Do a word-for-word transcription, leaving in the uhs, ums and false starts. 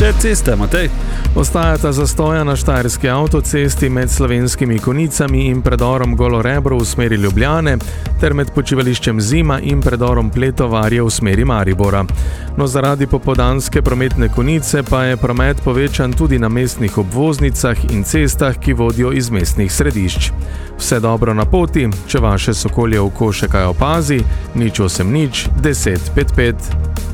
Še cesta, Matej. Ostajata zastoja na štajerski avtocesti med Slovenskimi Konicami in predorom Golorebro v smeri Ljubljane ter med počivališčem Zima in predorom Pletovarje v smeri Maribora. No, zaradi popoldanske prometne konice pa je promet povečan tudi na mestnih obvoznicah in cestah, ki vodijo iz mestnih središč. Vse dobro na poti, če vaše sokolje oko še kaj opazi, nič osem nič deset pet pet.